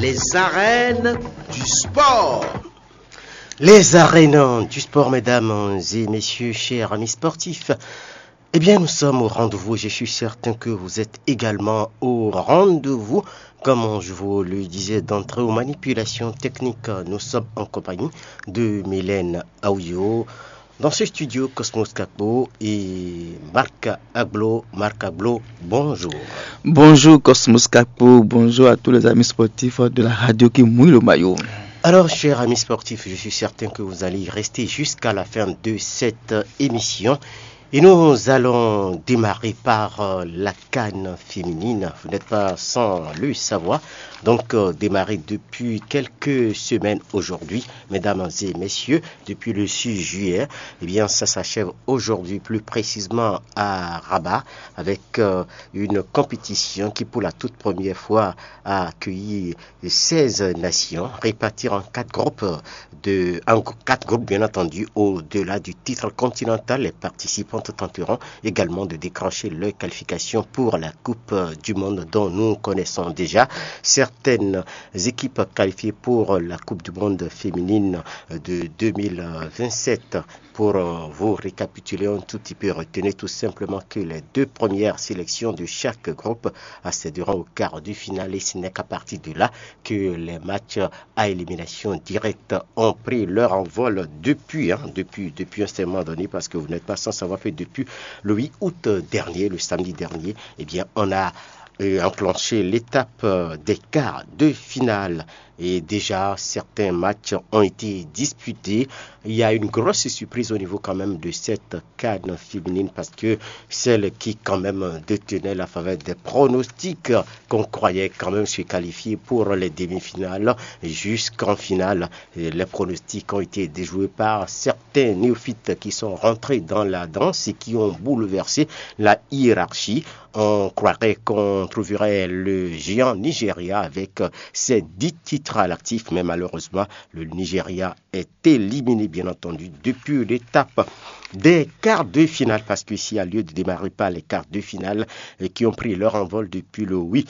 les arènes du sport. Les arènes du sport, mesdames et messieurs, chers amis sportifs. Eh bien, nous sommes au rendez-vous. Je suis certain que vous êtes également au rendez-vous. Comme je vous le disais d'entrée aux manipulations techniques, nous sommes en compagnie de Mylène Aouyo. Dans ce studio, Cosmos Kakbo et Marc Aglo. Marc Aglo, bonjour. Bonjour Cosmos Kakbo, bonjour à tous les amis sportifs de la radio qui mouille le maillot. Alors, chers amis sportifs, je suis certain que vous allez rester jusqu'à la fin de cette émission. Et nous allons démarrer par la CAN féminine. Vous n'êtes pas sans le savoir. Donc, démarrer depuis quelques semaines aujourd'hui, mesdames et messieurs, depuis le 6 juillet. Eh bien, ça s'achève aujourd'hui, plus précisément à Rabat, avec une compétition qui, pour la toute première fois, a accueilli 16 nations, réparties en 4 groupes, bien entendu, au-delà du titre continental. Les participants tenteront également de décrocher leur qualification pour la Coupe du Monde dont nous connaissons déjà. Certaines équipes qualifiées pour la Coupe du Monde féminine de 2027. Pour vous récapituler un tout petit peu, retenez tout simplement que les 2 premières sélections de chaque groupe accéderont au quart de finale et ce n'est qu'à partir de là que les matchs à élimination directe ont pris leur envol depuis un certain moment donné, parce que vous n'êtes pas sans savoir que depuis le 8 août dernier, le samedi dernier, eh bien, on a enclenché l'étape des quarts de finale. Et déjà, certains matchs ont été disputés. Il y a une grosse surprise au niveau quand même de cette CAN féminine, parce que celle qui quand même détenait la faveur des pronostics qu'on croyait quand même se qualifier pour les demi-finales jusqu'en finale. Et les pronostics ont été déjoués par certains néophytes qui sont rentrés dans la danse et qui ont bouleversé la hiérarchie. On croirait qu'on trouverait le géant Nigeria avec ses 10 titres à l'actif, mais malheureusement, le Nigeria est éliminé, bien entendu, depuis l'étape des quarts de finale, parce qu'ici a lieu de démarrer par les quarts de finale qui ont pris leur envol depuis le 8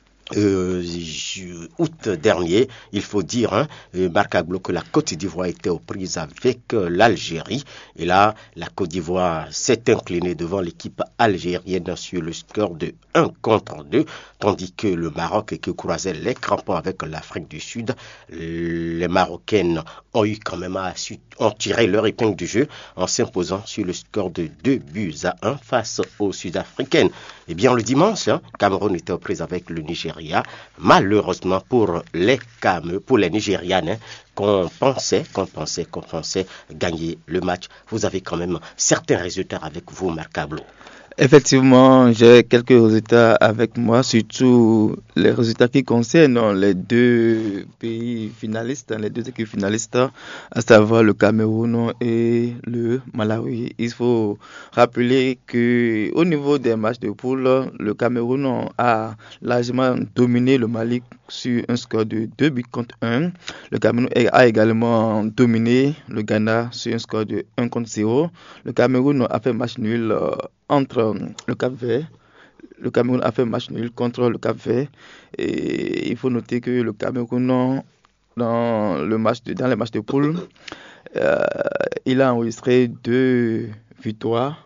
août dernier. Il faut dire, Marc Aglo, que la Côte d'Ivoire était aux prises avec l'Algérie. Et là, la Côte d'Ivoire s'est inclinée devant l'équipe algérienne sur le score de 1-2, tandis que le Maroc, qui croisait les crampons avec l'Afrique du Sud, les Marocaines ont eu quand même ont tiré leur épingle du jeu en s'imposant sur le score de 2-1 face aux Sud-Africaines. Et bien, le dimanche, Cameroun était aux prises avec le Nigeria. Malheureusement pour les Nigérianes, qu'on pensait gagner le match. Vous avez quand même certains résultats avec vous, Marc Aglo. Effectivement, j'ai quelques résultats avec moi, surtout les résultats qui concernent les 2 pays finalistes, les 2 équipes finalistes, à savoir le Cameroun et le Malawi. Il faut rappeler que au niveau des matchs de poule, le Cameroun a largement dominé le Mali sur un score de 2-1. Le Cameroun a également dominé le Ghana sur un score de 1-0. Le Cameroun a fait match nul entre le Cap-Vert. Le Cameroun a fait match nul contre le Cap-Vert. Et il faut noter que le Cameroun, dans les matchs de poule, il a enregistré 2 victoires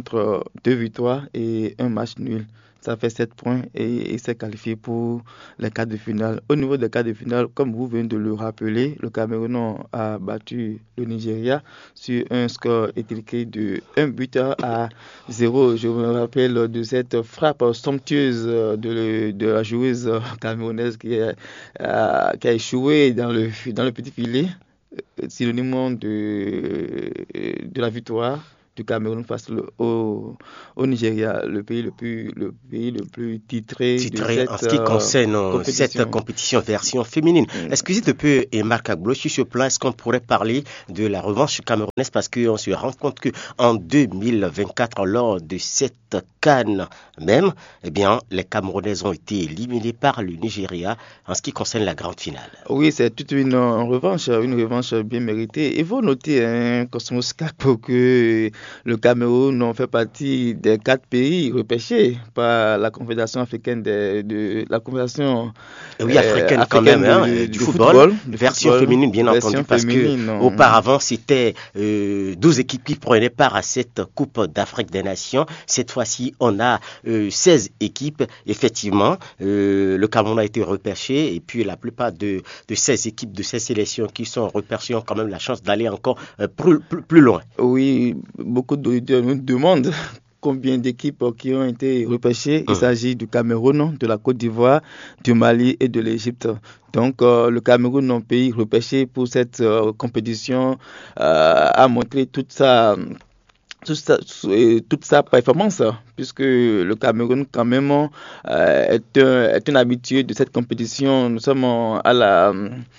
et un match nul. Ça fait 7 points et il s'est qualifié pour les quarts de finale. Au niveau des quarts de finale, comme vous venez de le rappeler, le Cameroun a battu le Nigeria sur un score étriqué de 1-0. Je me rappelle de cette frappe somptueuse de la joueuse camerounaise qui a échoué dans le petit filet, synonyme de la victoire du Cameroun face au Nigeria, le pays le plus titré de en ce qui concerne cette compétition version féminine. Excusez un peu, et Marc Aglo, sur ce plan, est-ce qu'on pourrait parler de la revanche camerounaise, parce qu'on se rend compte qu'en 2024, lors de cette CAN même, eh bien, les Camerounaises ont été éliminées par le Nigeria en ce qui concerne la grande finale. Oui, c'est toute une revanche bien méritée. Il faut noter, Cosmos Kakpo, que le Cameroun fait partie des 4 pays repêchés par la Confédération africaine la Confédération africaine quand même, du football, version féminine bien entendu, parce que auparavant c'était 12 équipes qui prenaient part à cette Coupe d'Afrique des Nations. Cette fois-ci, on a 16 équipes. Effectivement, le Cameroun a été repêché et puis la plupart de ces équipes, de ces sélections qui sont repêchées ont quand même la chance d'aller encore plus loin. Oui, beaucoup d'auditeurs nous demandent combien d'équipes qui ont été repêchées. Il s'agit du Cameroun, de la Côte d'Ivoire, du Mali et de l'Égypte. Donc, le Cameroun, un pays repêché pour cette compétition, a montré toute sa performance, puisque le Cameroun quand même est un habitué de cette compétition. Nous sommes à la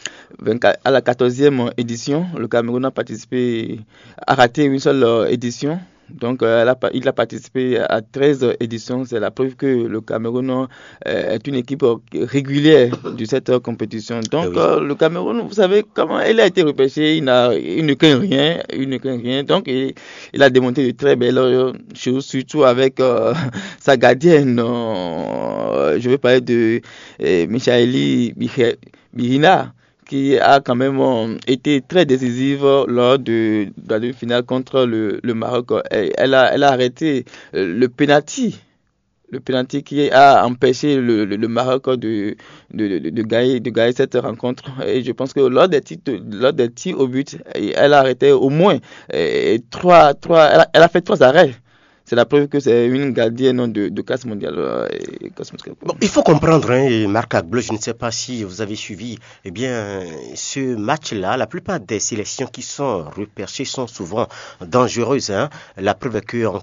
14e édition. Le Cameroun a raté une seule édition. Donc, il a participé à 13 éditions. C'est la preuve que le Cameroun est une équipe régulière de cette compétition. Donc, le Cameroun, vous savez comment il a été repêché, il ne craint rien. Donc, il a démontré de très belles choses, surtout avec sa gardienne. Je vais parler de Michaëli Birina, qui a quand même été très décisive lors de la demi-finale contre le Maroc. Elle a arrêté le penalty qui a empêché le Maroc de gagner cette rencontre. Et je pense que lors des tirs au but, elle a arrêté au moins elle a fait 3 arrêts. C'est la preuve que c'est une gardienne de classe mondiale. Bon, il faut comprendre, Marc Agbleu, je ne sais pas si vous avez suivi, ce match-là, la plupart des sélections qui sont repêchées sont souvent dangereuses. La preuve est qu'en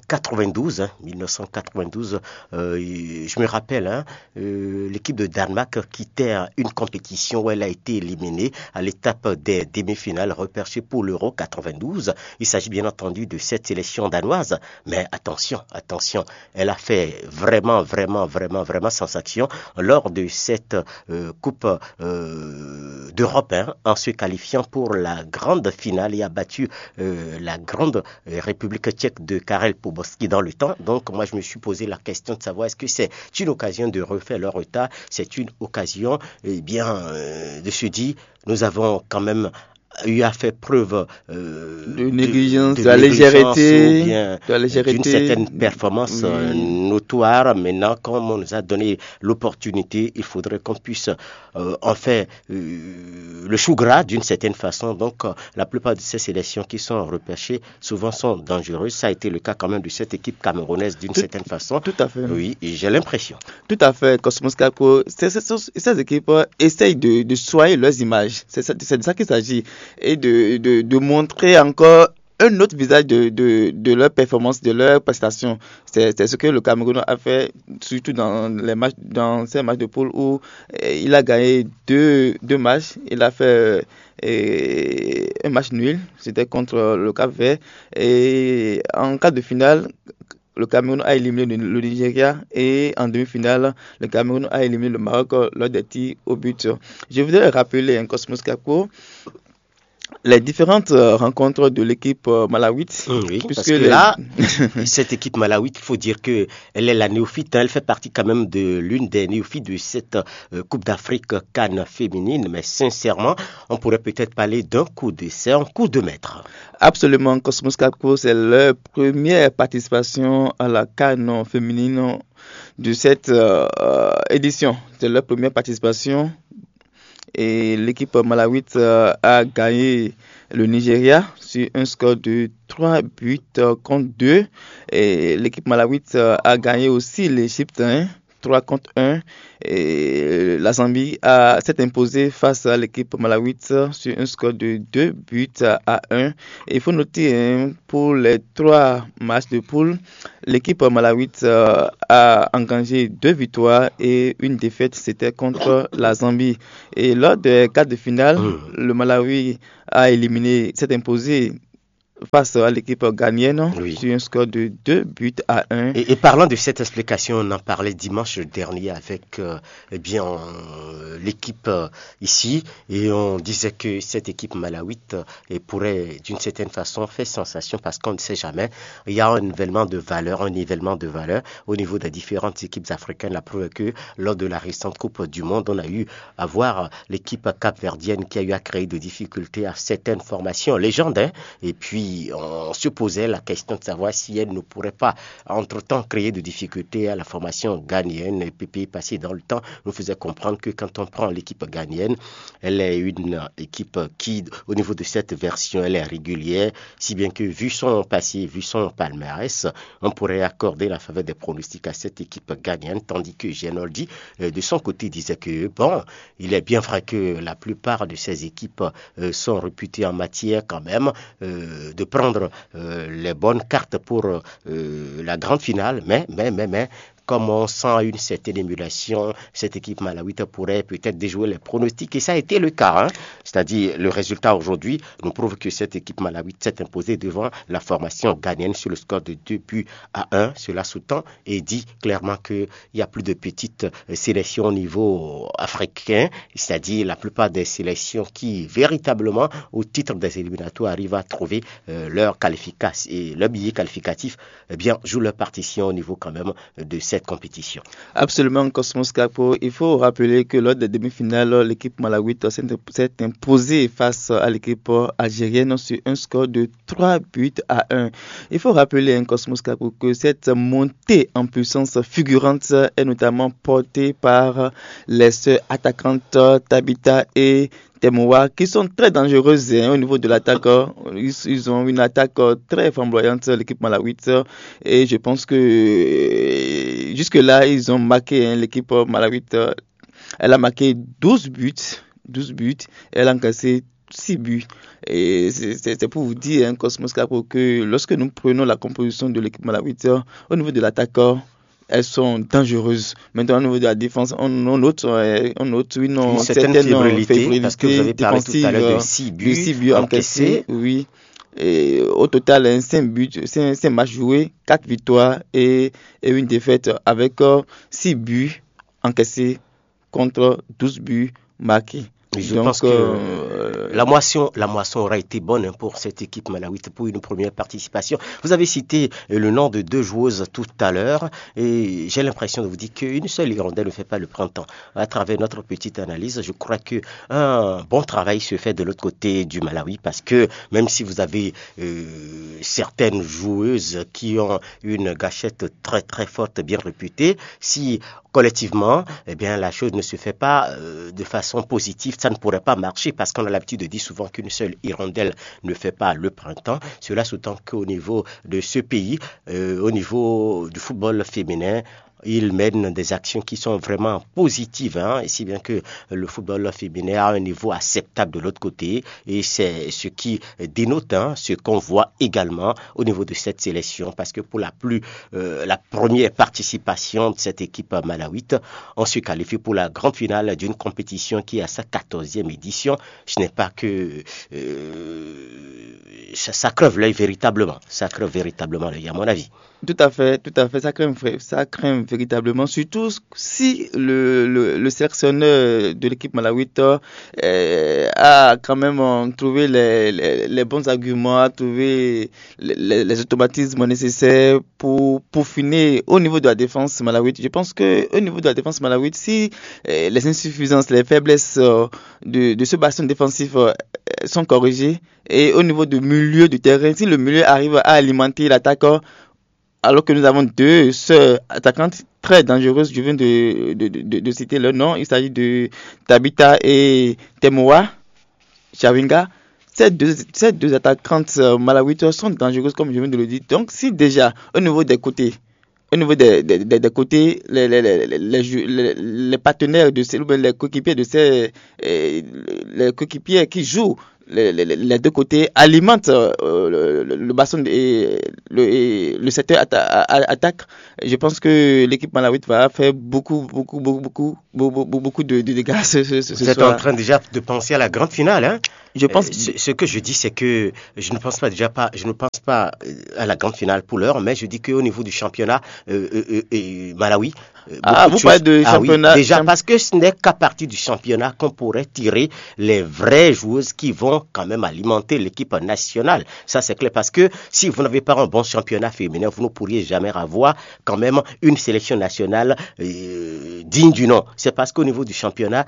1992, je me rappelle, l'équipe de Danemark quittait une compétition où elle a été éliminée à l'étape des demi-finales repêchées pour l'Euro 92. Il s'agit bien entendu de cette sélection danoise, mais attention, elle a fait vraiment sensation lors de cette Coupe d'Europe, en se qualifiant pour la grande finale et a battu la grande République tchèque de Karel Pobovský dans le temps. Donc moi je me suis posé la question de savoir est-ce que c'est une occasion de refaire leur retard, c'est une occasion de se dire nous avons quand même eu à faire preuve de négligence, de la légèreté, d'une certaine performance notoire. Maintenant, comme on nous a donné l'opportunité, il faudrait qu'on puisse en faire le chou gras d'une certaine façon. Donc, la plupart de ces sélections qui sont repêchées souvent sont dangereuses. Ça a été le cas quand même de cette équipe camerounaise d'une certaine façon. Tout à fait. Oui, et j'ai l'impression. Tout à fait. Cosmos Capo, ces équipes essayent de soigner leurs images. C'est de ça qu'il s'agit. Et de montrer encore un autre visage de leur performance, de leur prestation. C'est ce que le Cameroun a fait, surtout dans ces matchs de poule où il a gagné deux matchs. Il a fait un match nul, c'était contre le Cap-Vert. Et en quart de finale, le Cameroun a éliminé le Nigeria et en demi-finale, le Cameroun a éliminé le Maroc lors des tirs au but. Je voudrais rappeler un Cosmos Capo les différentes rencontres de l'équipe malawite. Oui, parce que là, cette équipe malawite, il faut dire qu'elle est la néophyte. Elle fait partie quand même de l'une des néophytes de cette Coupe d'Afrique CAN féminine. Mais sincèrement, on pourrait peut-être parler d'un coup d'essai, un coup de maître. Absolument. Cosmos Capo, c'est leur première participation à la CAN féminine de cette édition. C'est leur première participation. Et l'équipe malawite a gagné le Nigeria sur un score de 3 buts contre 2. Et l'équipe malawite a gagné aussi l'Égypte 3 contre 1. Et la Zambie s'est imposée face à l'équipe malawite sur un score de 2 buts à 1. Et il faut noter pour les 3 matchs de poule, l'équipe malawite a engagé 2 victoires et une défaite, c'était contre la Zambie. Et lors des quarts de finale, le Malawi s'est imposé face à l'équipe ghanéenne sur un score de 2 buts à 1. Et parlant de cette explication, on en parlait dimanche dernier avec l'équipe ici et on disait que cette équipe malawite pourrait d'une certaine façon faire sensation parce qu'on ne sait jamais. Il y a un nivellement de valeur au niveau des différentes équipes africaines. La preuve que lors de la récente Coupe du Monde, on a eu à voir l'équipe capverdienne qui a eu à créer de difficultés à certaines formations légendes. Et puis on se posait la question de savoir si elle ne pourrait pas entre-temps créer de difficultés à la formation ghanéenne. Et puis passé dans le temps nous faisait comprendre que quand on prend l'équipe ghanéenne, elle est une équipe qui, au niveau de cette version, elle est régulière, si bien que vu son passé, vu son palmarès, on pourrait accorder la faveur des pronostics à cette équipe ghanéenne, tandis que Genoldi, de son côté, disait que, bon, il est bien vrai que la plupart de ces équipes sont réputées en matière quand même de prendre les bonnes cartes pour la grande finale, mais comme on sent une certaine émulation, cette équipe malawite pourrait peut-être déjouer les pronostics. Et ça a été le cas. C'est-à-dire, le résultat aujourd'hui nous prouve que cette équipe malawite s'est imposée devant la formation ghanéenne sur le score de 2-1. Cela sous-tend et dit clairement qu'il n'y a plus de petites sélections au niveau africain. C'est-à-dire, la plupart des sélections qui, véritablement, au titre des éliminatoires, arrivent à trouver leur billet qualificatif, eh bien, jouent leur partition au niveau quand même de cette compétition. Absolument, Cosmos Capo. Il faut rappeler que lors des demi-finales, l'équipe malawite s'est imposée face à l'équipe algérienne sur un score de 3-1. Il faut rappeler, Cosmos Capo, que cette montée en puissance figurante est notamment portée par les sœurs attaquantes Tabita et Temoua, qui sont très dangereuses au niveau de l'attaque. Ils ont une attaque très flamboyante, l'équipe malawite, et je pense que jusque-là, ils ont marqué, l'équipe malawite, elle a marqué 12 buts, elle a encaissé 6 buts. Et c'est pour vous dire, Cosmos Capo, que lorsque nous prenons la composition de l'équipe malawite, au niveau de l'attaque, elles sont dangereuses. Maintenant, au niveau de la défense, on note une certaine fébrilité parce que vous avez parlé tout à l'heure de 6 buts encaissés. Oui. Et au total, 5 matchs joués, 4 victoires et une défaite avec 6 buts encaissés contre 12 buts marqués. Je pense que la moisson aura été bonne pour cette équipe malawite pour une première participation. Vous avez cité le nom de 2 joueuses tout à l'heure et j'ai l'impression de vous dire qu'une seule hirondelle ne fait pas le printemps. À travers notre petite analyse, je crois que un bon travail se fait de l'autre côté du Malawi parce que même si vous avez certaines joueuses qui ont une gâchette très très forte, bien réputée, si collectivement, eh bien, la chose ne se fait pas de façon positive. Ça ne pourrait pas marcher parce qu'on a l'habitude de dire souvent qu'une seule hirondelle ne fait pas le printemps. Cela sous-tend qu'au niveau de ce pays, au niveau du football féminin, il mène des actions qui sont vraiment positives, et si bien que le football féminin a un niveau acceptable de l'autre côté, et c'est ce qui dénote ce qu'on voit également au niveau de cette sélection, parce que pour la première participation de cette équipe malawite, on se qualifie pour la grande finale d'une compétition qui est à sa 14e édition. Ce n'est pas que ça crève l'œil véritablement, à mon avis. Tout à fait, ça craint véritablement, surtout si le sélectionneur de l'équipe malawite a quand même trouvé les bons arguments, a trouvé les automatismes nécessaires pour finir au niveau de la défense malawite. Je pense que au niveau de la défense malawite, si les insuffisances, les faiblesses de ce bastion défensif sont corrigées, et au niveau du milieu du terrain, si le milieu arrive à alimenter l'attaque, alors que nous avons 2 sœurs attaquantes très dangereuses, je viens de citer leur nom, il s'agit de Tabita et Temoua Chawinga. Ces deux attaquantes malawites sont dangereuses, comme je viens de le dire. Donc, si déjà, au niveau des côtés, les partenaires de ces, les coéquipiers qui jouent les deux côtés alimentent le bassin et le secteur attaque. Je pense que l'équipe malawite va faire beaucoup de dégâts ce Vous êtes soir. en train déjà de penser à la grande finale, hein? Je pense. Ce que je dis, c'est que je ne pense pas à la grande finale pour l'heure, mais je dis qu'au niveau du championnat Malawi, Vous parlez de championnat. Déjà, parce que ce n'est qu'à partir du championnat qu'on pourrait tirer les vraies joueuses qui vont quand même alimenter l'équipe nationale. Ça, c'est clair, parce que si vous n'avez pas un bon championnat féminin, vous ne pourriez jamais avoir quand même une sélection nationale digne du nom. C'est parce qu'au niveau du championnat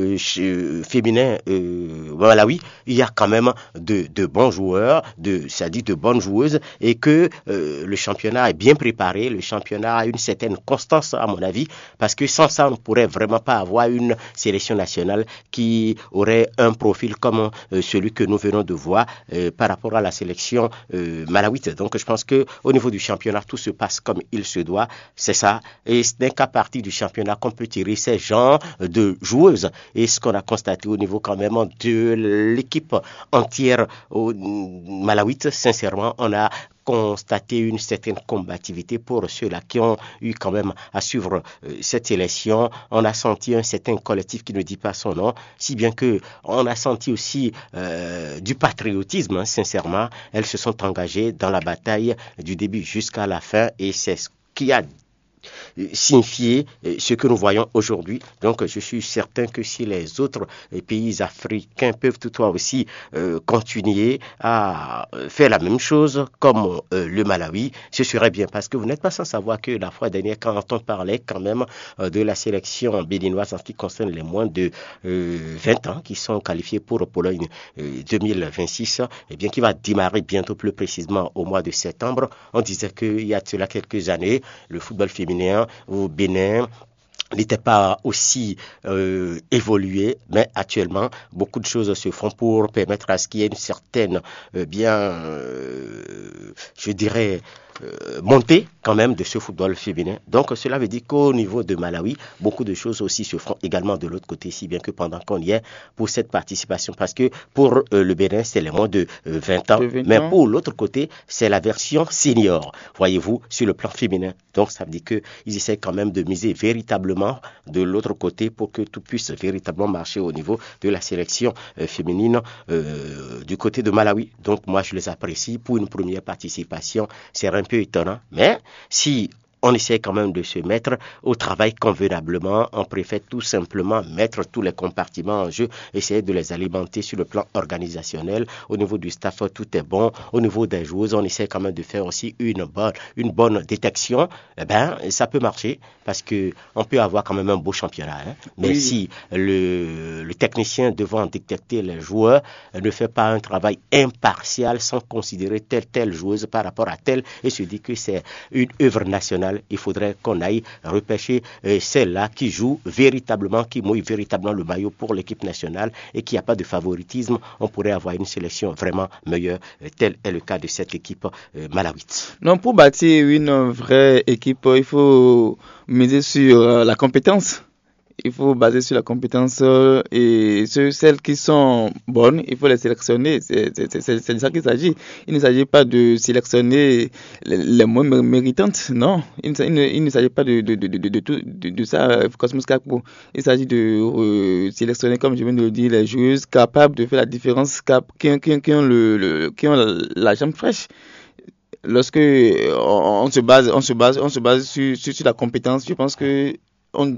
féminin Malawi, il y a quand même de bons joueurs, c'est-à-dire de bonnes joueuses, et que le championnat est bien préparé, le championnat a une certaine constance, à mon avis, parce que sans ça, on ne pourrait vraiment pas avoir une sélection nationale qui aurait un profil comme celui que nous venons de voir par rapport à la sélection malawite. Donc, je pense qu'au niveau du championnat, tout se passe comme il se doit, c'est ça, et ce n'est qu'à partir du championnat qu'on peut tirer ces genres de joueuses, et ce qu'on a constaté au niveau quand même de l'équipe entière malawite, sincèrement, on a constaté une certaine combativité pour ceux-là qui ont eu quand même à suivre cette élection. On a senti un certain collectif qui ne dit pas son nom, si bien que on a senti aussi du patriotisme, hein, sincèrement. Elles se sont engagées dans la bataille du début jusqu'à la fin, et c'est ce qui a signifier ce que nous voyons aujourd'hui. Donc, je suis certain que si les autres pays africains peuvent toutefois aussi continuer à faire la même chose comme le Malawi, ce serait bien, parce que vous n'êtes pas sans savoir que la fois dernière, quand on parlait quand même de la sélection béninoise en ce qui concerne les moins de 20 ans qui sont qualifiés pour Pologne 2026, et bien qui va démarrer bientôt, plus précisément au mois de septembre, on disait qu'il y a cela quelques années, le football féminin au Bénin n'était pas aussi évolué, mais actuellement, beaucoup de choses se font pour permettre à ce qu'il y ait une certaine, je dirais, montée quand même de ce football féminin. Donc cela veut dire qu'au niveau de Malawi, beaucoup de choses aussi se font également de l'autre côté, si bien que pendant qu'on y est pour cette participation, parce que pour le Bénin, c'est les moins de 20 ans, mais pour l'autre côté, c'est la version senior, voyez-vous, sur le plan féminin. Donc ça veut dire qu'ils essaient quand même de miser véritablement de l'autre côté pour que tout puisse véritablement marcher au niveau de la sélection féminine du côté de Malawi. Donc moi, je les apprécie pour une première participation. C'est un peu étonnant, mais si on essaie quand même de se mettre au travail convenablement. On préfère tout simplement mettre tous les compartiments en jeu, essayer de les alimenter sur le plan organisationnel. Au niveau du staff, tout est bon. Au niveau des joueuses, on essaie quand même de faire aussi une bonne détection. Eh ben, ça peut marcher parce que on peut avoir quand même un beau championnat. Hein. Mais oui, si le technicien devant détecter les joueurs ne fait pas un travail impartial sans considérer telle joueuse par rapport à telle et se dit que c'est une œuvre nationale, il faudrait qu'on aille repêcher celle-là qui joue véritablement, qui mouille véritablement le maillot pour l'équipe nationale et qui n'a pas de favoritisme. On pourrait avoir une sélection vraiment meilleure, tel est le cas de cette équipe malawite. Non, pour bâtir une vraie équipe, il faut miser sur la compétence. Il faut baser sur la compétence et sur celles qui sont bonnes, il faut les sélectionner. C'est de ça qu'il s'agit. Il ne s'agit pas de sélectionner les moins méritantes, non. Il ne s'agit pas de ça, Cosmos Kakpo. Il s'agit de sélectionner, comme je viens de le dire, les joueuses capables de faire la différence, qui ont la jambe fraîche. Lorsque on se base sur la compétence, je pense que on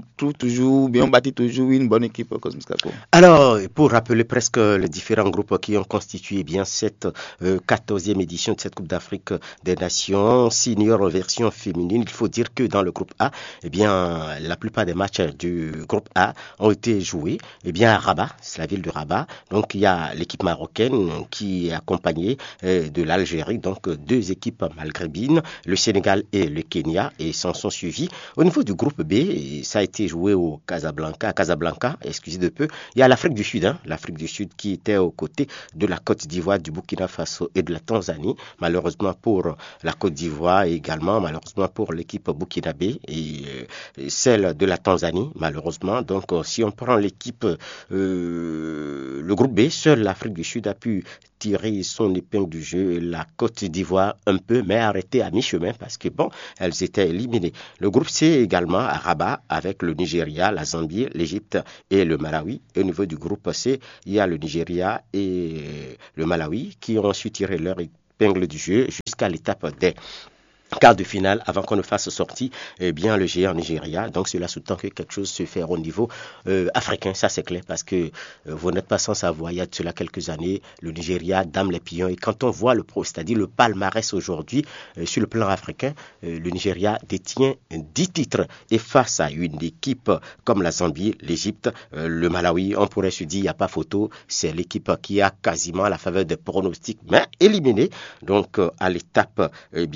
bâtit toujours une bonne équipe au Cosmos Kakpo. Alors, pour rappeler presque les différents groupes qui ont constitué bien cette 14e édition de cette Coupe d'Afrique des Nations, senior version féminine, il faut dire que dans le groupe A, eh bien, la plupart des matchs du groupe A ont été joués, eh bien, à Rabat, c'est la ville de Rabat. Donc, il y a l'équipe marocaine qui est accompagnée de l'Algérie, donc deux équipes maghrébines, le Sénégal et le Kenya, et s'en sont suivis. Au niveau du groupe B, ça a été joué à Casablanca, excusez de peu. Il y a l'Afrique du Sud, l'Afrique du Sud qui était aux côtés de la Côte d'Ivoire, du Burkina Faso et de la Tanzanie. Malheureusement pour la Côte d'Ivoire et également malheureusement pour l'équipe burkinabé et celle de la Tanzanie, malheureusement. Donc si on prend l'équipe, le groupe B, seule l'Afrique du Sud a pu tirer son épingle du jeu, la Côte d'Ivoire un peu, mais arrêté à mi-chemin parce que bon, elles étaient éliminées. Le groupe C également à Rabat avec le Nigeria, la Zambie, l'Égypte et le Malawi. Et au niveau du groupe C, il y a le Nigeria et le Malawi qui ont su tirer leur épingle du jeu jusqu'à l'étape des quart de finale avant qu'on ne fasse sortir le géant Nigeria. Donc cela sous-tend que quelque chose se fait au niveau africain, ça c'est clair, parce que vous n'êtes pas sans savoir, il y a de cela quelques années, le Nigeria dame les pions, et quand on voit c'est-à-dire le palmarès aujourd'hui sur le plan africain, le Nigeria détient 10 titres, et face à une équipe comme la Zambie, l'Égypte, le Malawi, on pourrait se dire, il n'y a pas photo, c'est l'équipe qui a quasiment à la faveur des pronostics, mais éliminée, donc à l'étape,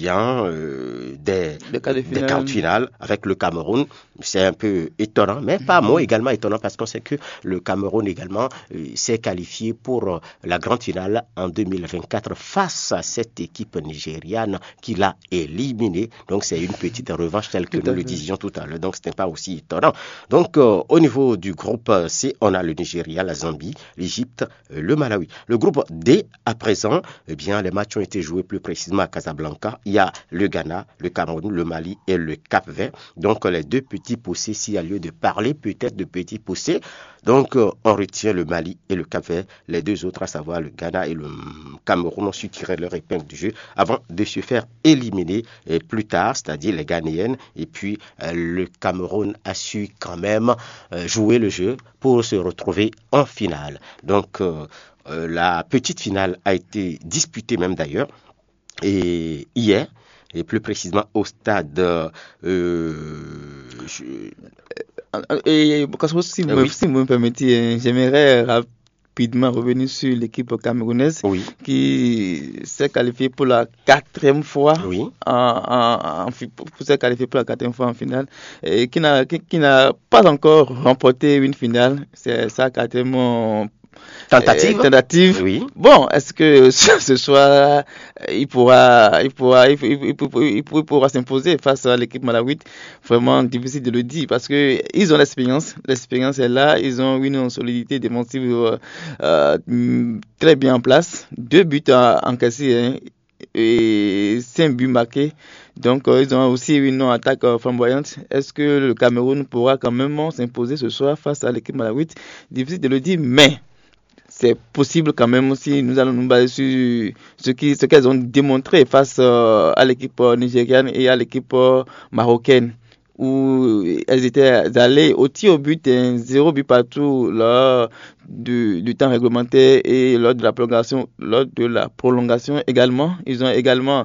des quarts de finale avec le Cameroun. C'est un peu étonnant, mais pas moins également étonnant parce qu'on sait que le Cameroun également s'est qualifié pour la grande finale en 2024 face à cette équipe nigériane qui l'a éliminé. Donc c'est une petite revanche telle que nous le disions tout à l'heure. Donc ce n'est pas aussi étonnant. Donc au niveau du groupe C, on a le Nigeria, la Zambie, l'Égypte, le Malawi. Le groupe D, à présent, les matchs ont été joués plus précisément à Casablanca. Il y a le Ghana, le Cameroun, le Mali et le Cap-Vert. Donc les deux petits poussés, s'il y a lieu de parler peut-être de petits poussés, donc on retient le Mali et le Cap-Vert. Les deux autres, à savoir le Ghana et le Cameroun, ont su tirer leur épingle du jeu avant de se faire éliminer plus tard, c'est-à-dire les Ghanéennes. Et puis le Cameroun a su quand même jouer le jeu pour se retrouver en finale. Donc la petite finale a été disputée même d'ailleurs et hier, et plus précisément au stade si vous me permettez, j'aimerais rapidement revenir sur l'équipe camerounaise qui s'est qualifiée pour la quatrième fois en finale et qui n'a pas encore remporté une finale. C'est sa quatrième tentative. Oui. Bon, est-ce que ce soir il pourra s'imposer face à l'équipe malawite? Vraiment difficile de le dire parce que ils ont l'expérience est là, ils ont une solidité défensive très bien en place, 2 buts encaissés et 5 buts marqués. Donc, ils ont aussi une attaque flamboyante. Est-ce que le Cameroun pourra quand même s'imposer ce soir face à l'équipe malawite? Difficile de le dire, mais c'est possible quand même si nous allons nous baser sur ce qu'elles ont démontré face à l'équipe nigériane et à l'équipe marocaine, où elles étaient allées au tir au but, 0 but partout lors du temps réglementaire et lors de la prolongation également. Ils ont également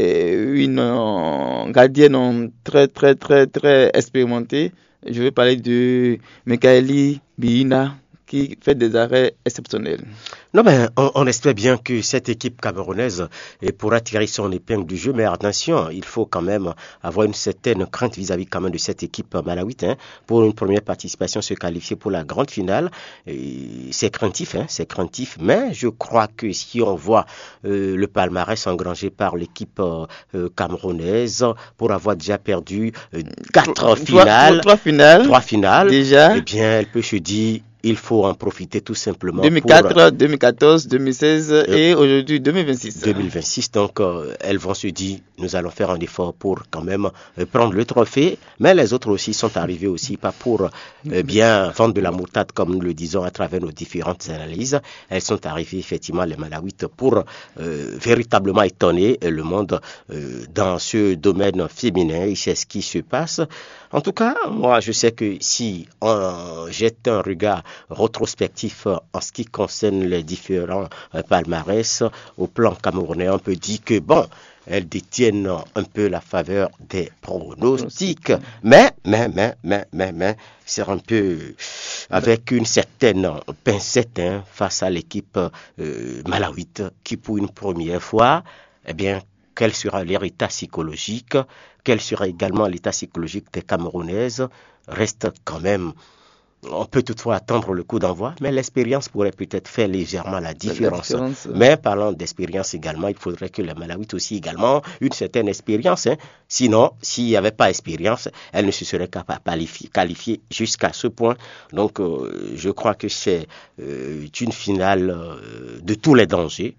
une gardienne très très très très expérimentée. Je vais parler de Mekaeli Biina, qui fait des arrêts exceptionnels. Non, on espère bien que cette équipe camerounaise pourra tirer son épingle du jeu, mais attention, il faut quand même avoir une certaine crainte vis-à-vis quand même de cette équipe malawite. Pour une première participation, se qualifier pour la grande finale, c'est craintif, mais je crois que si on voit le palmarès engrangé par l'équipe camerounaise, pour avoir déjà perdu 3 finales, déjà, eh bien, elle peut se dire, il faut en profiter tout simplement. 2004, 2014, 2016 et aujourd'hui 2026. 2026, donc elles vont se dire, nous allons faire un effort pour quand même prendre le trophée, mais les autres aussi sont arrivés aussi, pas pour bien vendre de la moutarde comme nous le disons à travers nos différentes analyses. Elles sont arrivées effectivement, les Malawites, pour véritablement étonner le monde dans ce domaine féminin, et c'est ce qui se passe. En tout cas, moi je sais que si on jette un regard rétrospectif en ce qui concerne les différents palmarès au plan camerounais, on peut dire que bon, elles détiennent un peu la faveur des pronostics, mais c'est un peu avec une certaine pincette face à l'équipe malawite qui pour une première fois, quel sera leur état psychologique, quel sera également l'état psychologique des Camerounaises, reste quand même. On peut toutefois attendre le coup d'envoi, mais l'expérience pourrait peut-être faire légèrement la différence. Mais parlant d'expérience également, il faudrait que les Malawites aussi également une certaine expérience. Sinon, s'il n'y avait pas d'expérience, elles ne se seraient pas qualifiées jusqu'à ce point. Donc, je crois que c'est une finale de tous les dangers.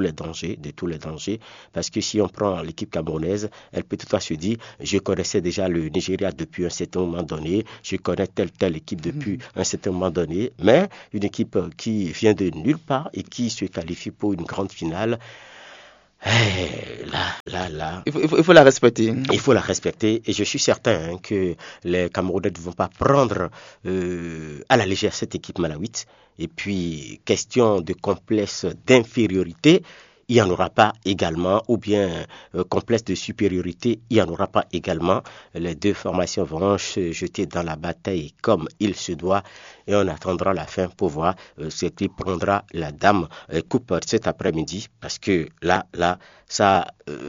Parce que si on prend l'équipe camerounaise, elle peut toutefois se dire, je connaissais déjà le Nigeria depuis un certain moment donné, je connais telle équipe depuis un certain moment donné, mais une équipe qui vient de nulle part et qui se qualifie pour une grande finale, Il faut la respecter. Il faut la respecter et je suis certain que les Camerounais ne vont pas prendre à la légère cette équipe malawite. Et puis, question de complexe d'infériorité, il n'y en aura pas également, ou bien complexe de supériorité, il n'y en aura pas également. Les deux formations vont se jeter dans la bataille comme il se doit et on attendra la fin pour voir ce qui prendra la dame coupe cet après-midi parce que là, ça,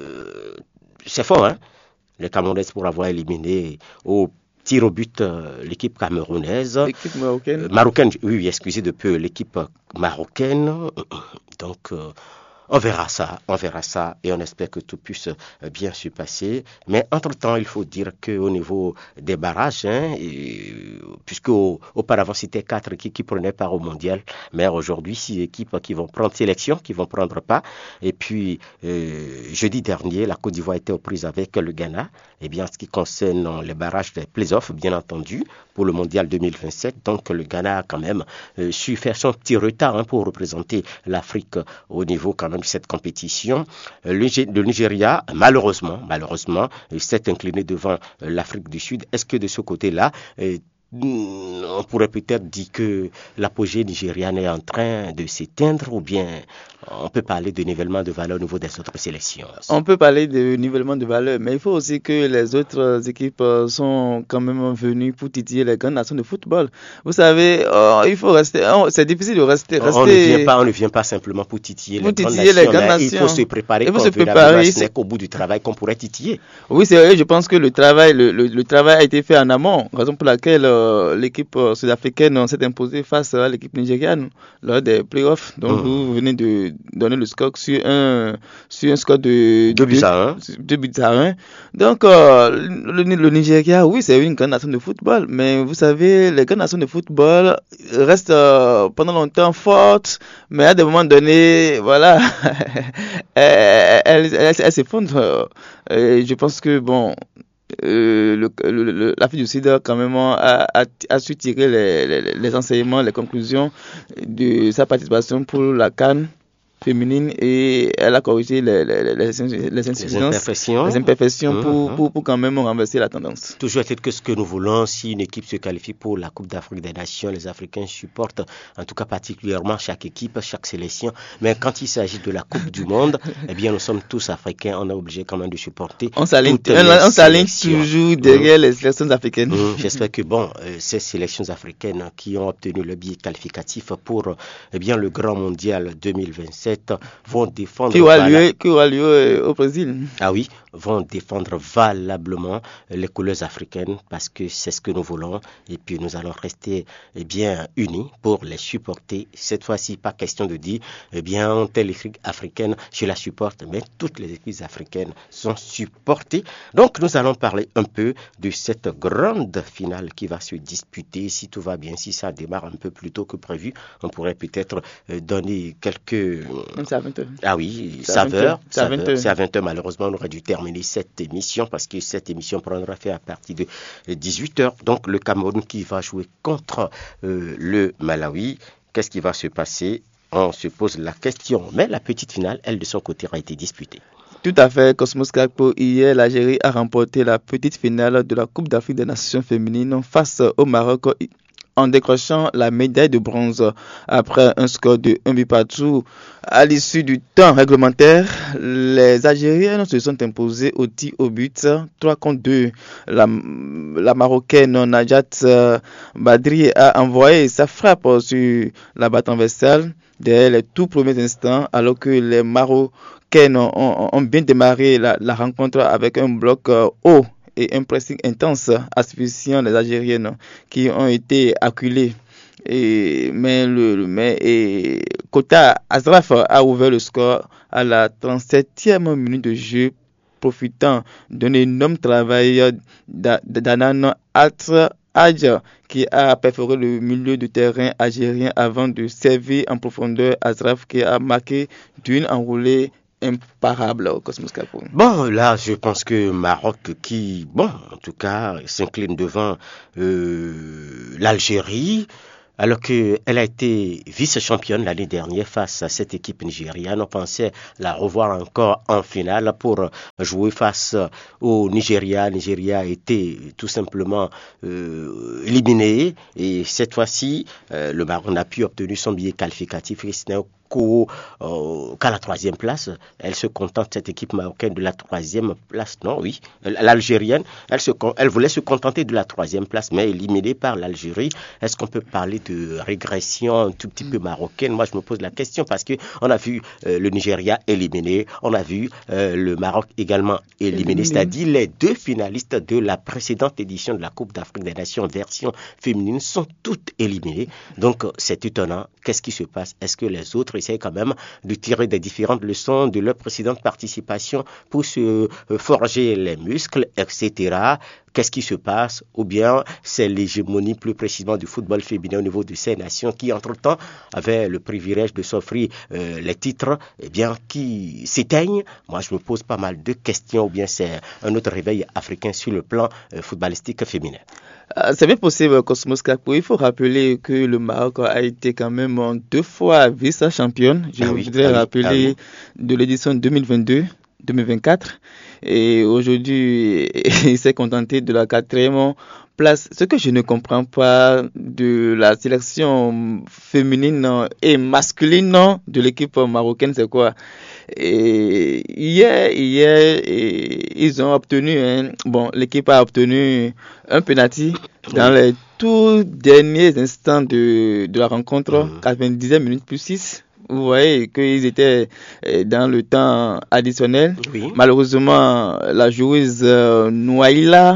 c'est fort, hein. Les Camerounais pour avoir éliminé au tir au but l'équipe camerounaise. L'équipe marocaine. Marocaine, oui, excusez de peu, l'équipe marocaine. Donc, on verra ça et on espère que tout puisse bien se passer. Mais entre-temps, il faut dire qu'au niveau des barrages, puisque auparavant c'était 4 équipes qui prenaient part au mondial, mais aujourd'hui 6 équipes qui vont prendre sélection, qui vont prendre part. Et puis, jeudi dernier, la Côte d'Ivoire était aux prises avec le Ghana. Et bien, en ce qui concerne les barrages des playoffs, bien entendu, pour le mondial 2027, donc le Ghana a quand même su faire son petit retard pour représenter l'Afrique au niveau quand même de cette compétition. Le Nigeria, malheureusement, s'est incliné devant l'Afrique du Sud. Est-ce que de ce côté-là, on pourrait peut-être dire que l'apogée nigériane est en train de s'éteindre ou bien on peut parler de nivellement de valeur au niveau des autres sélections? On peut parler de nivellement de valeur, mais il faut aussi que les autres équipes sont quand même venues pour titiller les grandes nations de football. Vous savez, il faut rester. C'est difficile de rester. On ne vient pas simplement pour titiller les grandes nations. Il faut se préparer. Ce n'est qu'au bout du travail qu'on pourrait titiller. Oui, c'est vrai. Je pense que le travail a été fait en amont, raison pour laquelle l'équipe sud-africaine s'est imposée face à l'équipe nigériane lors des playoffs. Donc vous venez de donner le score sur un score de 2 buts à 1. Donc le Nigeria, oui, c'est une grande nation de football, mais vous savez, les grandes nations de football restent pendant longtemps fortes, mais à des moments donnés, voilà, elles s'effondrent. Je pense que l'Afrique du Sud quand même a su tirer les enseignements, les conclusions de sa participation pour la CAN féminine et elle a corrigé les imperfections pour quand même renverser la tendance. Toujours est-il que ce que nous voulons, si une équipe se qualifie pour la Coupe d'Afrique des Nations, les Africains supportent en tout cas particulièrement chaque équipe, chaque sélection. Mais quand il s'agit de la Coupe du Monde, eh bien nous sommes tous Africains, on est obligé quand même de supporter. On s'aligne toujours derrière les sélections africaines. J'espère que ces sélections africaines qui ont obtenu le billet qualificatif pour le Grand Mondial 2027 vont défendre... Qui aura lieu au Brésil. Ah oui, vont défendre valablement les couleurs africaines parce que c'est ce que nous voulons et puis nous allons rester unis pour les supporter. Cette fois-ci, pas question de dire telle équipe africaine, je la supporte, mais toutes les équipes africaines sont supportées. Donc nous allons parler un peu de cette grande finale qui va se disputer. Si tout va bien, si ça démarre un peu plus tôt que prévu, on pourrait peut-être donner quelques... C'est à 20h. Ah oui, c'est à 20h. Malheureusement, on aurait dû terminer cette émission parce que cette émission prendra fin à partir de 18h. Donc, le Cameroun qui va jouer contre le Malawi. Qu'est-ce qui va se passer? On se pose la question. Mais la petite finale, elle, de son côté, a été disputée. Tout à fait, Cosmos Kakpo. Hier, l'Algérie a remporté la petite finale de la Coupe d'Afrique des Nations féminines face au Maroc en décrochant la médaille de bronze. Après un score de 1 but partout, à l'issue du temps réglementaire, les Algériennes se sont imposées au tir au but 3-2. La Marocaine Najat Badri a envoyé sa frappe sur la batte transversale dès les tout premiers instants, alors que les Marocaines ont bien démarré la rencontre avec un bloc haut et un pressing intense asphyxiant les Algériennes qui ont été acculées. Mais Kota Asraf a ouvert le score à la 37e minute de jeu, profitant d'un énorme travail d'Anan Hadj qui a perforé le milieu de terrain algérien avant de servir en profondeur Asraf qui a marqué d'une enroulée imparable au Cosmos Capo. Bon, là, je pense que Maroc qui, bon, en tout cas, s'incline devant l'Algérie, alors qu'elle a été vice-championne l'année dernière face à cette équipe nigériane. On pensait la revoir encore en finale pour jouer face au Nigeria. Nigeria a été tout simplement éliminé et cette fois-ci, le Maroc n'a pu obtenir son billet qualificatif. Qu'à la troisième place, elle se contente, cette équipe marocaine, de la troisième place. Non, oui, l'Algérienne, elle voulait se contenter de la troisième place, mais éliminée par l'Algérie. Est-ce qu'on peut parler de régression un tout petit peu marocaine? Moi, je me pose la question parce que on a vu le Nigeria éliminé, on a vu le Maroc également éliminé, c'est-à-dire les deux finalistes de la précédente édition de la Coupe d'Afrique des Nations version féminine sont toutes éliminées. Donc, c'est étonnant. Qu'est-ce qui se passe? Est-ce que les autres essaient quand même de tirer des différentes leçons de leur précédente participation pour se forger les muscles, etc. Qu'est-ce qui se passe? Ou bien c'est l'hégémonie plus précisément du football féminin au niveau de ces nations qui, entre-temps, avaient le privilège de s'offrir les titres, eh bien, qui s'éteignent? Moi, je me pose pas mal de questions. Ou bien c'est un autre réveil africain sur le plan footballistique féminin? C'est bien possible, Cosmos Capo. Il faut rappeler que le Maroc a été quand même 2 fois vice-championne. Je voudrais rappeler de l'édition 2022-2024. Et aujourd'hui, il s'est contenté de la 4e place. Ce que je ne comprends pas de la sélection féminine et masculine de l'équipe marocaine, c'est quoi? Et hier, ils ont obtenu, l'équipe a obtenu un penalty dans les tout derniers instants de la rencontre, 90e minute plus 6. Vous voyez qu'ils étaient dans le temps additionnel. Oui. Malheureusement, la joueuse Nouaïla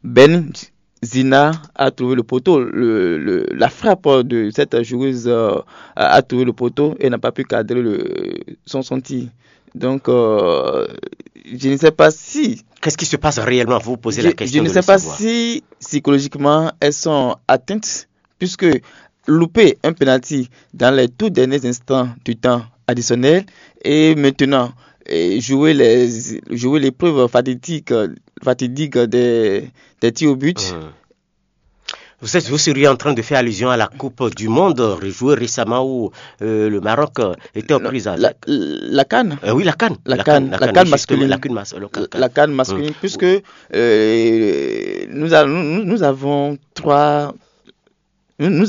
Benzina a trouvé le poteau. La frappe de cette joueuse a trouvé le poteau et n'a pas pu cadrer son tir. Donc, je ne sais pas si... Qu'est-ce qui se passe réellement? Vous posez la question. Je ne sais pas si psychologiquement elles sont atteintes, puisque louper un penalty dans les tout derniers instants du temps additionnel et maintenant jouer l'épreuve fatidique des tirs au but. Vous seriez en train de faire allusion à la Coupe du Monde rejouée récemment où le Maroc était aux prises avec la CAN. Oui, la CAN. La CAN masculine. La CAN masculine, puisque nous avons trois. Nous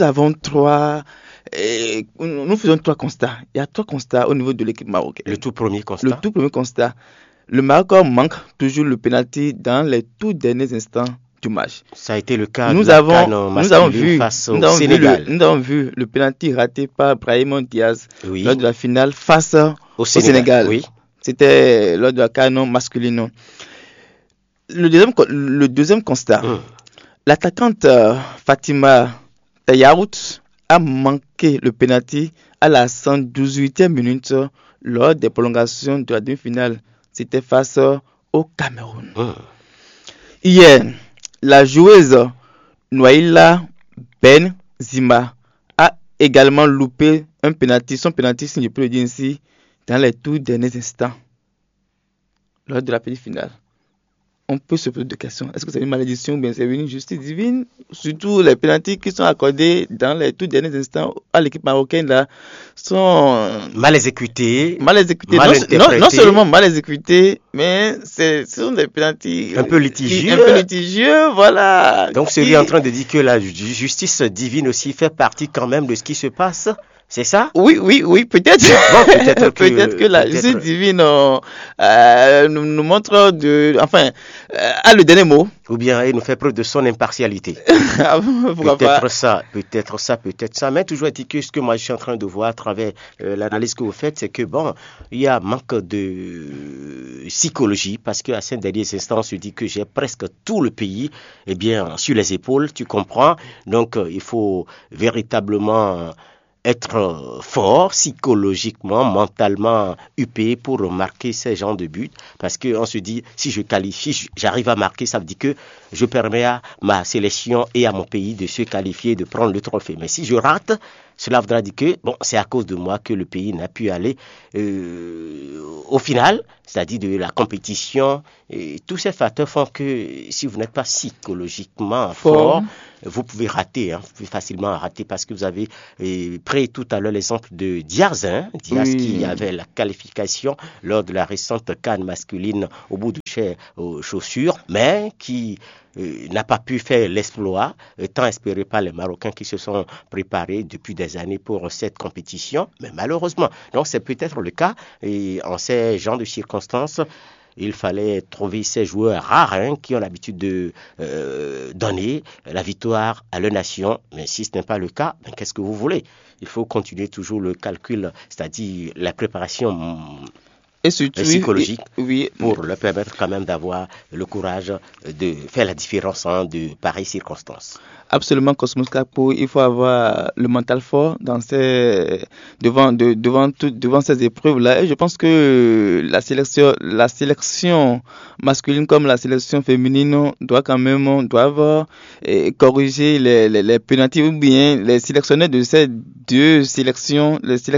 faisons 3 constats. Il y a 3 constats au niveau de l'équipe marocaine. Le tout premier constat. Le Maroc manque toujours le penalty dans les tout derniers instants du match. Ça a été le cas de la CAN face au Sénégal. Nous avons vu le penalty raté par Brahim Diaz lors de la finale face au Sénégal. Oui. C'était lors de la CAN masculine. Le deuxième constat. L'attaquante Fatima Tayaout a manqué le penalty à la 118e minute lors des prolongations de la demi-finale. C'était face au Cameroun. Hier, la joueuse Nouaïla Benzima a également loupé un penalty, son penalty, si je peux le dire ainsi, dans les tout derniers instants lors de la petite finale. on peut se poser des questions. Est-ce que c'est une malédiction ou bien c'est une justice divine? Surtout les pénaltys qui sont accordés dans les tout derniers instants à l'équipe marocaine là sont mal exécutés, mal exécutés. Non seulement mal exécutés, mais ce sont des pénaltys un peu litigieux. Voilà. Donc, c'est en train de dire que la justice divine aussi fait partie quand même de ce qui se passe. C'est ça? Oui, peut-être. Bon, peut-être que la justice divine nous montre a le dernier mot. Ou bien il nous fait preuve de son impartialité. Peut-être ça. Mais toujours est-il que ce que moi je suis en train de voir à travers l'analyse que vous faites, c'est que il y a manque de psychologie parce qu'à ces derniers instants, on se dit que j'ai presque tout le pays, sur les épaules, tu comprends. Donc, il faut véritablement être fort psychologiquement, mentalement huppé pour marquer ces genres de buts parce qu'on se dit si je qualifie, j'arrive à marquer, ça veut dire que je permets à ma sélection et à mon pays de se qualifier, de prendre le trophée. Mais si je rate, cela voudra dire que c'est à cause de moi que le pays n'a pu aller au final, c'est-à-dire de la compétition. Et tous ces facteurs font que si vous n'êtes pas psychologiquement fort, vous pouvez rater, vous pouvez facilement rater parce que vous avez pris tout à l'heure l'exemple de Diaz qui avait la qualification lors de la récente CAN masculine au bout de ses chaussures, mais qui n'a pas pu faire l'exploit, tant espéré par les Marocains qui se sont préparés depuis des années pour cette compétition, mais malheureusement. Donc c'est peut-être le cas, et en ces genres de circonstances, il fallait trouver ces joueurs rares qui ont l'habitude de donner la victoire à leur nation. Mais si ce n'est pas le cas, qu'est-ce que vous voulez? Il faut continuer toujours le calcul, c'est-à-dire la préparation et surtout, psychologique pour leur permettre quand même d'avoir le courage de faire la différence de pareilles circonstances. Absolument, Cosmos Capo, il faut avoir le mental fort devant ces épreuves-là. Et je pense que la sélection masculine comme la sélection féminine doivent corriger les pénaltys ou bien les sélectionneurs de ces deux sélections,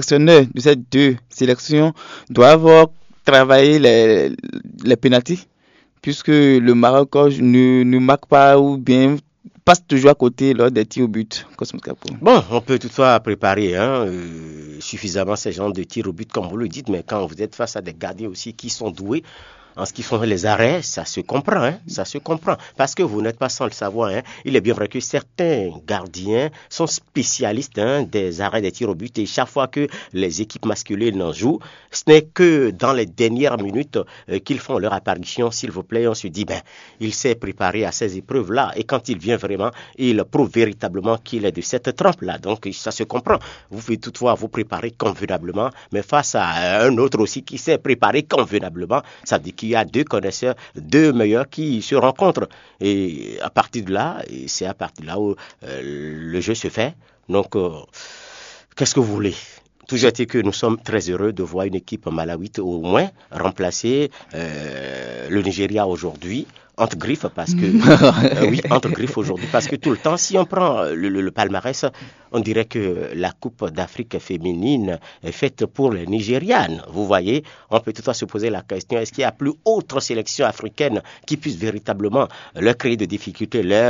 doivent travailler les pénaltys puisque le Maroc ne marque pas ou bien passe toujours à côté lors des tirs au but. Cosmos Capo. Bon, on peut toutefois préparer suffisamment ces genres de tirs au but comme vous le dites, mais quand vous êtes face à des gardiens aussi qui sont doués en ce qui font les arrêts, ça se comprend, parce que vous n'êtes pas sans le savoir, il est bien vrai que certains gardiens sont spécialistes des arrêts des tirs au but et chaque fois que les équipes masculines en jouent, ce n'est que dans les dernières minutes qu'ils font leur apparition, s'il vous plaît, on se dit, il s'est préparé à ces épreuves-là et quand il vient vraiment, il prouve véritablement qu'il est de cette trempe-là, donc ça se comprend. Vous pouvez toutefois vous préparer convenablement, mais face à un autre aussi qui s'est préparé convenablement, ça veut dire qu'il y a deux connaisseurs, deux meilleurs qui se rencontrent. Et à partir de là, c'est à partir de là où le jeu se fait. Donc, qu'est-ce que vous voulez? Toujours est-il que nous sommes très heureux de voir une équipe malawite au moins remplacer le Nigeria aujourd'hui. Entre griffes parce que entre griffes aujourd'hui parce que tout le temps si on prend le palmarès on dirait que la Coupe d'Afrique féminine est faite pour les Nigérianes. Vous voyez, on peut toutefois se poser la question, est-ce qu'il y a plus autre sélection africaine qui puisse véritablement leur créer de difficultés, leur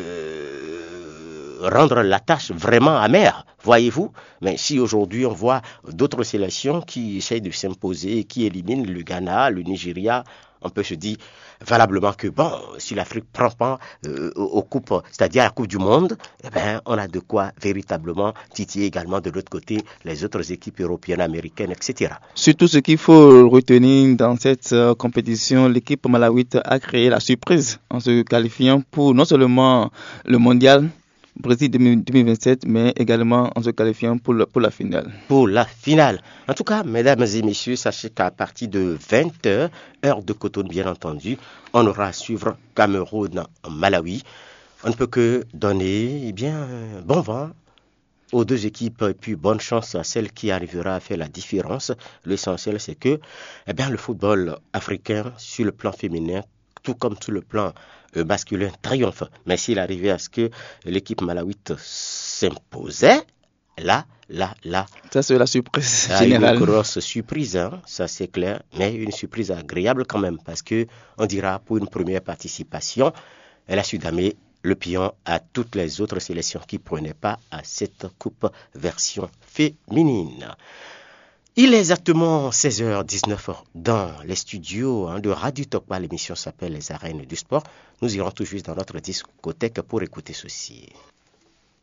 rendre la tâche vraiment amère, voyez-vous? Mais si aujourd'hui on voit d'autres sélections qui essayent de s'imposer, qui éliminent le Ghana, le Nigeria, on peut se dire valablement que si l'Afrique prend part aux coupes, c'est-à-dire à la Coupe du Monde, on a de quoi véritablement titiller également de l'autre côté les autres équipes européennes, américaines, etc. Surtout ce qu'il faut retenir dans cette compétition, l'équipe malawite a créé la surprise en se qualifiant pour non seulement le mondial Brésil 2027, mais également en se qualifiant pour la finale. Pour la finale. En tout cas, mesdames et messieurs, sachez qu'à partir de 20h, heure de Cotonou bien entendu, on aura à suivre Cameroun-Malawi. On ne peut que donner bon vent aux deux équipes et puis bonne chance à celle qui arrivera à faire la différence. L'essentiel, c'est que le football africain sur le plan féminin, tout comme sur le plan masculin, triomphe. Mais s'il arrivait à ce que l'équipe malawite s'imposait, là, Ça, c'est la surprise générale. Une grosse surprise, hein, ça c'est clair, mais une surprise agréable quand même, parce que on dira pour une première participation, elle a su damer le pion à toutes les autres sélections qui ne prenaient pas à cette coupe version féminine. Il est exactement 16h19 dans les studios de Radio Tokpa. L'émission s'appelle Les Arènes du Sport. Nous irons tout juste dans notre discothèque pour écouter ceci.